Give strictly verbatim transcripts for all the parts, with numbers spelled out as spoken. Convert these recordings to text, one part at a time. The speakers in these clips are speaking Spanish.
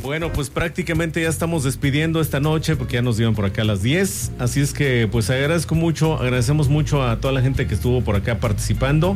Bueno, pues prácticamente ya estamos despidiendo esta noche porque ya nos dieron por acá a las diez. Así es que pues agradezco mucho, agradecemos mucho a toda la gente que estuvo por acá participando.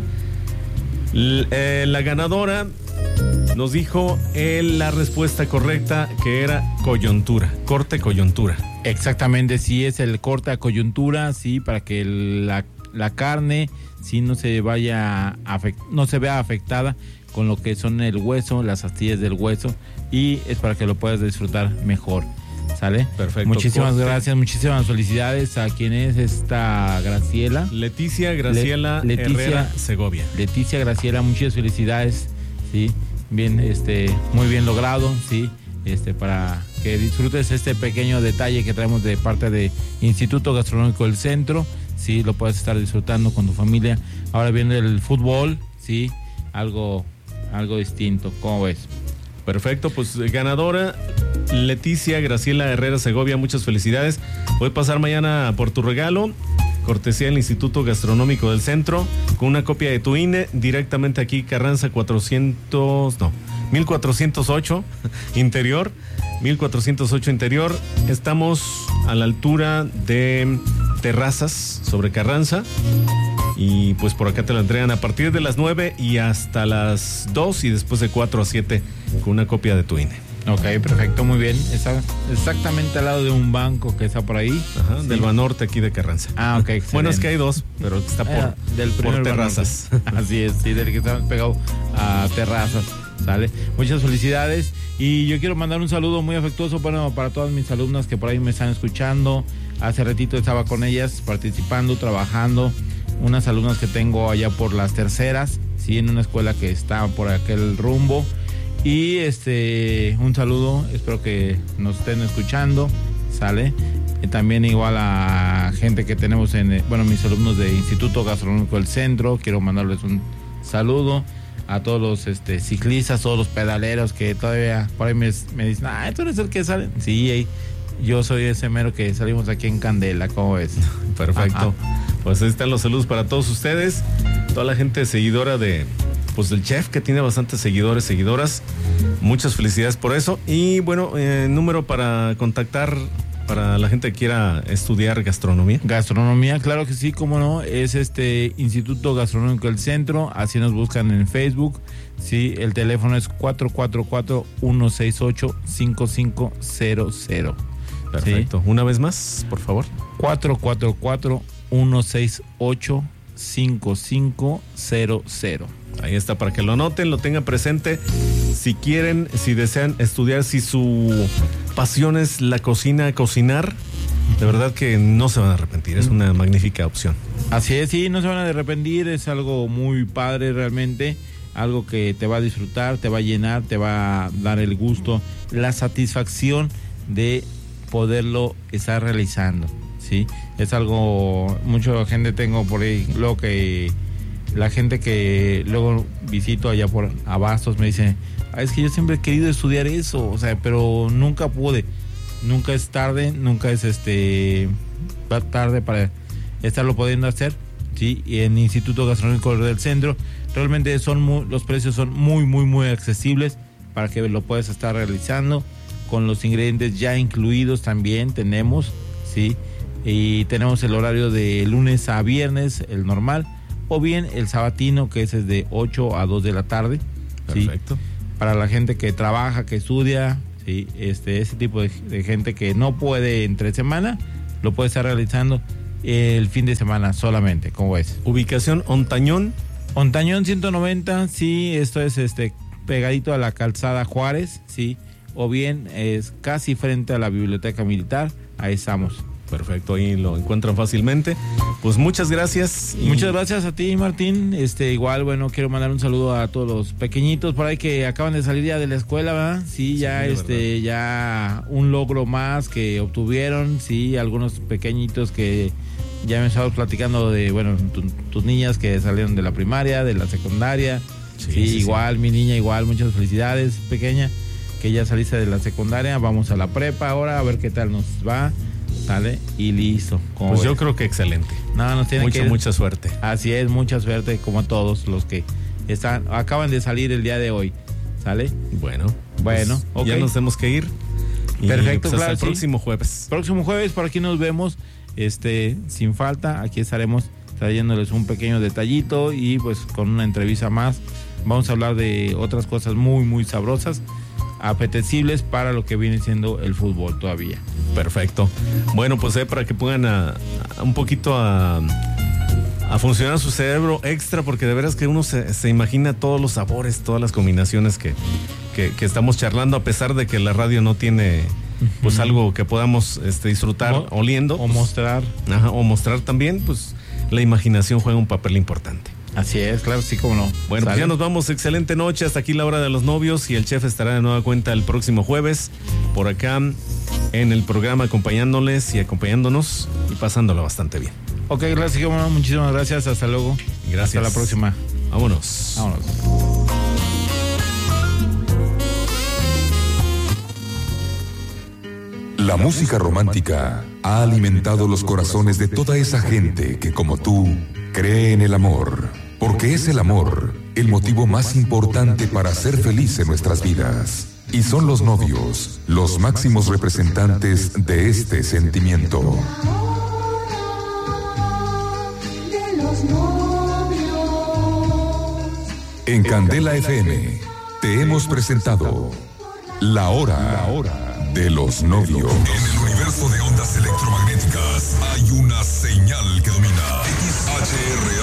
L- eh, la ganadora nos dijo eh, la respuesta correcta, que era coyuntura, corte coyuntura. Exactamente, sí, es el corte a coyuntura, sí, para que el, la, la carne sí no se vaya afect, no se vea afectada con lo que son el hueso, las astillas del hueso, y es para que lo puedas disfrutar mejor. ¿Sale? Perfecto. Muchísimas corte. gracias, muchísimas felicidades a quien es esta Graciela. Leticia Graciela Le- Leticia, Herrera Segovia. Leticia Graciela, muchas felicidades, sí, bien, este, muy bien logrado, sí, este, para que disfrutes este pequeño detalle que traemos de parte de Instituto Gastronómico del Centro, sí, lo puedes estar disfrutando con tu familia. Ahora viene el fútbol, sí, algo, algo distinto, ¿cómo ves? Perfecto, pues ganadora Leticia Graciela Herrera Segovia, muchas felicidades. Voy a pasar mañana por tu regalo, cortesía del Instituto Gastronómico del Centro, con una copia de tu I N E, directamente aquí, Carranza cuatrocientos, no, mil cuatrocientos ocho, interior, mil cuatrocientos ocho interior. Estamos a la altura de Terrazas, sobre Carranza. Y pues por acá te la entregan a partir de las nueve y hasta las dos, y después de cuatro a siete con una copia de tu I N E. Ok, perfecto, muy bien. Está exactamente al lado de un banco que está por ahí. Ajá, Sí. del Banorte aquí de Carranza. Ah, ok, excelente. Bueno, es que hay dos, pero está por, Ah, del por primer Terrazas. Banorte. Así es, sí, del que está pegado a Terrazas, ¿sale? Muchas felicidades. Y yo quiero mandar un saludo muy afectuoso, bueno, para todas mis alumnas que por ahí me están escuchando. Hace ratito estaba con ellas participando, trabajando. Unas alumnas que tengo allá por las terceras, sí, en una escuela que está por aquel rumbo. Y este, un saludo, espero que nos estén escuchando, ¿sale? Y también igual a gente que tenemos en, bueno, mis alumnos de Instituto Gastronómico del Centro, quiero mandarles un saludo. A todos los este, ciclistas, todos los pedaleros que todavía por ahí me, me dicen, ah, ¿tú eres el que sale? Sí, hey, yo soy ese mero que salimos aquí en Candela, ¿cómo ves? Perfecto. Ajá. Pues ahí están los saludos para todos ustedes, toda la gente seguidora de, pues del chef, que tiene bastantes seguidores, seguidoras. Muchas felicidades por eso. Y bueno, eh, número para contactar para la gente que quiera estudiar gastronomía. Gastronomía, claro que sí, cómo no, es este Instituto Gastronómico del Centro, así nos buscan en Facebook, sí, el teléfono es cuatro cuatro cuatro, uno seis ocho, cinco cinco cero cero. Perfecto. ¿Sí? Una vez más, por favor. cuatro cuatro cuatro, uno seis ocho, cinco cinco cero cero. Ahí está, para que lo anoten, lo tengan presente. Si quieren, si desean estudiar, si su pasión es la cocina, cocinar, de verdad que no se van a arrepentir, es una magnífica opción. Así es, sí, no se van a arrepentir, es algo muy padre realmente, algo que te va a disfrutar, te va a llenar, te va a dar el gusto, la satisfacción de poderlo estar realizando, ¿sí? Es algo, mucha gente tengo por ahí, luego que la gente que luego visito allá por Abastos me dice, ah, es que yo siempre he querido estudiar eso, o sea, pero nunca pude. Nunca es tarde, nunca es este tarde para estarlo pudiendo hacer, sí. Y en Instituto Gastronómico del Centro realmente son muy, los precios son muy muy muy accesibles para que lo puedas estar realizando con los ingredientes ya incluidos. También tenemos, sí, y tenemos el horario de lunes a viernes, el normal, o bien el sabatino, que ese es de ocho a dos de la tarde. Perfecto. ¿Sí? Para la gente que trabaja, que estudia, ¿sí? este, ese tipo de, de gente que no puede entre semana, lo puede estar realizando el fin de semana solamente, ¿cómo ves? Ubicación Ontañón. Ontañón ciento noventa, sí, esto es este pegadito a la calzada Juárez, sí, o bien es casi frente a la Biblioteca Militar, ahí estamos. Perfecto, ahí lo encuentran fácilmente. Pues muchas gracias. Y... muchas gracias a ti, Martín. Este, igual, bueno, quiero mandar un saludo a todos los pequeñitos por ahí que acaban de salir ya de la escuela, ¿verdad? Sí, ya sí, este, ya un logro más que obtuvieron, sí, algunos pequeñitos que ya me estabas platicando de, bueno, tu, tus niñas que salieron de la primaria, de la secundaria. Sí, sí, sí igual, sí. Mi niña igual, muchas felicidades, pequeña, que ya saliste de la secundaria, vamos a la prepa ahora a ver qué tal nos va. ¿Sale? Y listo. Pues ves? yo creo que excelente. No, nos tiene mucha, que... mucha suerte. Así es, mucha suerte como a todos los que están, acaban de salir el día de hoy. ¿Sale? Bueno. Bueno, pues, okay. ya nos tenemos que ir. Y, Perfecto, pues, hasta claro, el sí. próximo jueves. Próximo jueves, por aquí nos vemos, este, sin falta. Aquí estaremos trayéndoles un pequeño detallito y pues con una entrevista más. Vamos a hablar de otras cosas muy, muy sabrosas, apetecibles para lo que viene siendo el fútbol todavía. Perfecto. Bueno, pues eh, para que pongan a, a un poquito a, a funcionar su cerebro extra, porque de veras que uno se, se imagina todos los sabores, todas las combinaciones que, que, que estamos charlando, a pesar de que la radio no tiene pues algo que podamos este, disfrutar Mo- oliendo. O pues, mostrar. Ajá, o mostrar también, pues la imaginación juega un papel importante. Así es, claro, sí, como no. Bueno, pues ya nos vamos. Excelente noche. Hasta aquí la hora de los novios y el chef estará de nueva cuenta el próximo jueves por acá en el programa acompañándoles y acompañándonos y pasándola bastante bien. Ok, gracias, como no, muchísimas gracias. Hasta luego. Gracias. Hasta la próxima. Vámonos. Vámonos. La música romántica ha alimentado los corazones de toda esa gente que, como tú, cree en el amor. Porque es el amor el motivo más importante para ser feliz en nuestras vidas. Y son los novios los máximos representantes de este sentimiento. De los novios. En Candela F M te hemos presentado La Hora de los Novios. En el universo de ondas electromagnéticas hay una señal que domina. X H R